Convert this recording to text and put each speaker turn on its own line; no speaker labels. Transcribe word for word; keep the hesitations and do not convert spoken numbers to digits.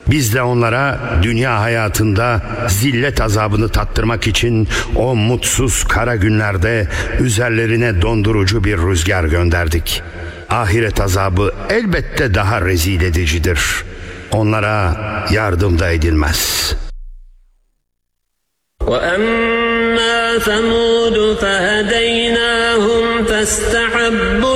Biz de onlara dünya hayatında zillet azabını tattırmak için o mutsuz kara günlerde üzerlerine dondurucu bir rüzgar gönderdik. Ahiret azabı elbette daha rezil edicidir. Onlara yardım da edilmez.
وَأَمَّا ثَمُودُ فَهَدَيْنَاهُمْ فَاسْتَحَبُّوا